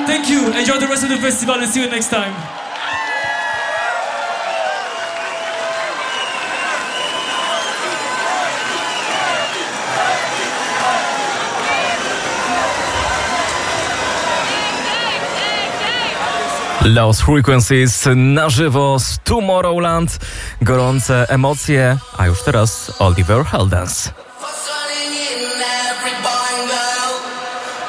Thank you. Enjoy the rest of the festival and see you next time. Lost Frequencies na żywo z Tomorrowland. Gorące emocje, a już teraz Oliver Heldens.